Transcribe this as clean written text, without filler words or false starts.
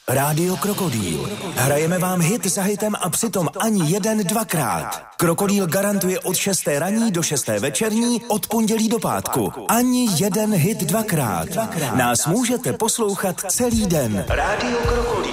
Rádio Krokodýl. Hrajeme vám hit za hitem a přitom ani jeden dvakrát. Krokodýl garantuje od 6. ranní do 6. večerní, od pondělí do pátku. Ani jeden hit dvakrát. Nás můžete poslouchat celý den. Rádio Krokodýl.